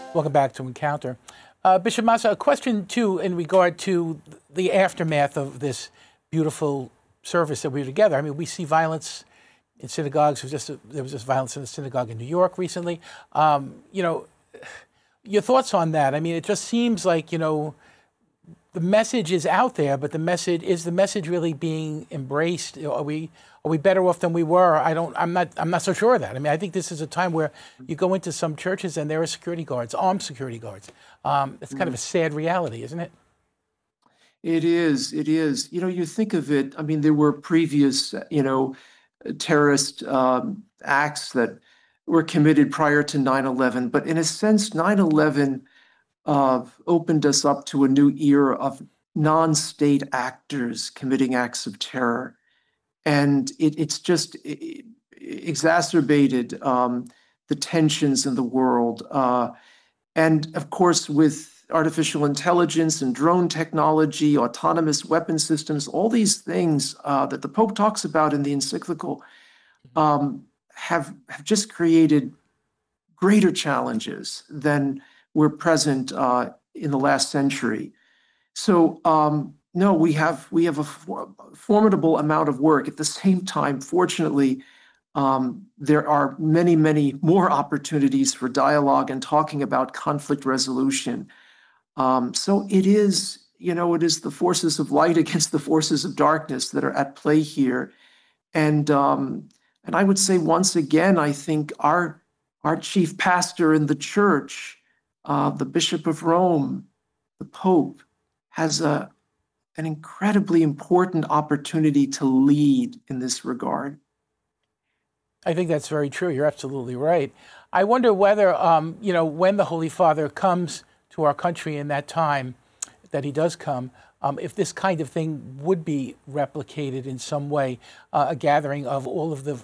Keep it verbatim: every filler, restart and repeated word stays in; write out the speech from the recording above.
Welcome back to Encounter. Uh, Bishop Massa, a question too in regard to the aftermath of this beautiful service that we were together. I mean, we see violence in synagogues. There was just, a, there was just violence in a synagogue in New York recently. Um, you know, your thoughts on that? I mean, it just seems like, you know, the message is out there, but the message is the message really being embraced? Are we are we better off than we were? I don't. I'm not. I'm not so sure of that. I mean, I think this is a time where you go into some churches and there are security guards, armed security guards. Um, it's kind of a sad reality, isn't it? It is. It is. You know, you think of it. I mean, there were previous, you know, terrorist um, acts that were committed prior to nine eleven, but in a sense, nine eleven uh, opened us up to a new era of non-state actors committing acts of terror. And it, it's just it, exacerbated um, the tensions in the world. Uh, and of course, with artificial intelligence and drone technology, autonomous weapon systems, all these things uh, that the Pope talks about in the encyclical um, have, have just created greater challenges than were present uh, in the last century. So um, no, we have we have a for formidable amount of work. At the same time, fortunately, um, there are many, many more opportunities for dialogue and talking about conflict resolution. Um, so it is, you know, it is the forces of light against the forces of darkness that are at play here. And um, and I would say once again, I think our our chief pastor in the church, uh, the Bishop of Rome, the Pope, has a an incredibly important opportunity to lead in this regard. I think that's very true. You're absolutely right. I wonder whether, um, you know, when the Holy Father comes to our country in that time that he does come, um, if this kind of thing would be replicated in some way, uh, a gathering of all of the